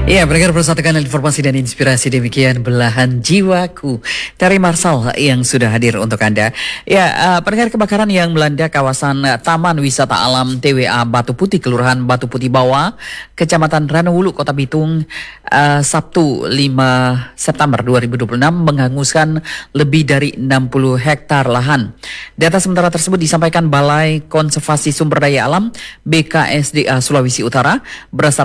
Ya, pendengar persatukan informasi dan inspirasi demikian belahan jiwaku dari Marsal yang sudah hadir untuk Anda. Ya, pendengar kebakaran yang melanda kawasan Taman Wisata Alam TWA Batu Putih, Kelurahan Batu Putih Bawah, Kecamatan Ranowulu, Kota Bitung, Sabtu 5 September 2026 menghanguskan lebih dari 60 hektar lahan. Data sementara tersebut disampaikan Balai Konservasi Sumber Daya Alam BKSDA Sulawesi Utara berdasarkan